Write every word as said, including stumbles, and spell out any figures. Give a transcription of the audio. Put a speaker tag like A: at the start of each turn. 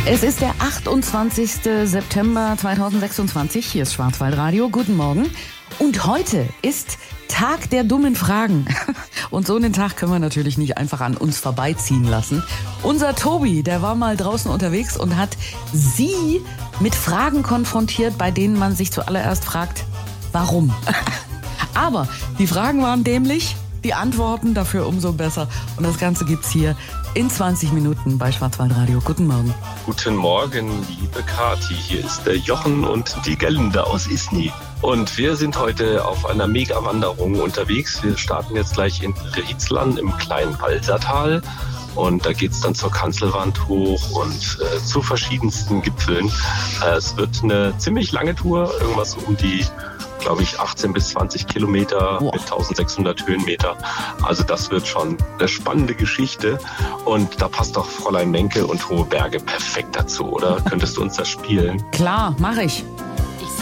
A: Es ist der achtundzwanzigster September zweitausendsechsundzwanzig. Hier ist Schwarzwaldradio. Guten Morgen. Und heute ist Tag der dummen Fragen. Und so einen Tag können wir natürlich nicht einfach an uns vorbeiziehen lassen. Unser Tobi, der war mal draußen unterwegs und hat Sie mit Fragen konfrontiert, bei denen man sich zuallererst fragt, warum? Aber die Fragen waren dämlich, die Antworten dafür umso besser. Und das Ganze gibt's hier in zwanzig Minuten bei Schwarzwaldradio. Guten Morgen.
B: Guten Morgen, liebe Kathi. Hier ist der Jochen und die Gerlinde aus Isny. Und wir sind heute auf einer Mega-Wanderung unterwegs. Wir starten jetzt gleich in Riezlern im kleinen Walsertal. Und da geht's dann zur Kanzelwand hoch und äh, zu verschiedensten Gipfeln. Äh, es wird eine ziemlich lange Tour, irgendwas um die, glaube ich, achtzehn bis zwanzig Kilometer
A: wow.
B: mit eintausendsechshundert Höhenmeter. Also das wird schon eine spannende Geschichte. Und da passt doch Fräulein Menke und Hohe Berge perfekt dazu, oder? Könntest du uns das spielen?
A: Klar, mache ich.